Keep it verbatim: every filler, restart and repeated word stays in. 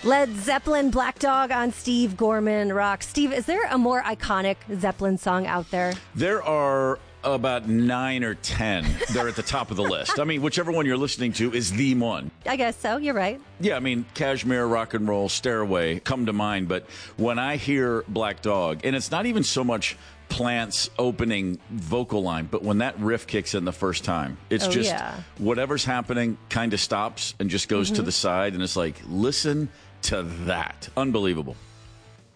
Led Zeppelin, Black Dog on Steve Gorman Rock. Steve, is there a more iconic Zeppelin song out there? There are about nine or ten. They're at the top of the list. I mean, whichever one you're listening to is the one. I guess so. You're right. Yeah, I mean, Kashmir, Rock and Roll, Stairway come to mind. But when I hear Black Dog, and it's not even so much Plant's opening vocal line, but when that riff kicks in the first time, it's oh, just yeah. whatever's happening kind of stops and just goes mm-hmm. to the side. And it's like, listen to that. Unbelievable.